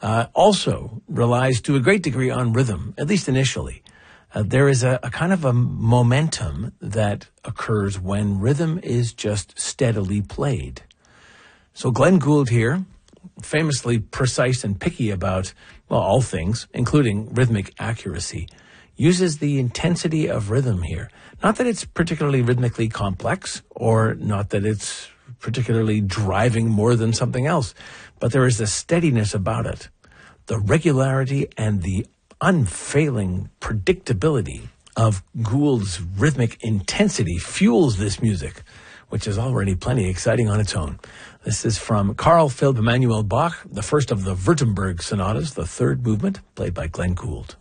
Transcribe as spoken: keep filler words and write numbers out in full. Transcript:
uh, also relies to a great degree on rhythm, at least initially. Uh, there is a, a kind of a momentum that occurs when rhythm is just steadily played. So Glenn Gould here, famously precise and picky about, well, all things, including rhythmic accuracy, uses the intensity of rhythm here. Not that it's particularly rhythmically complex, or not that it's particularly driving more than something else, but there is a steadiness about it. The regularity and the unfailing predictability of Gould's rhythmic intensity fuels this music, which is already plenty exciting on its own. This is from Carl Philipp Emanuel Bach, the first of the Württemberg sonatas, the third movement, played by Glenn Gould.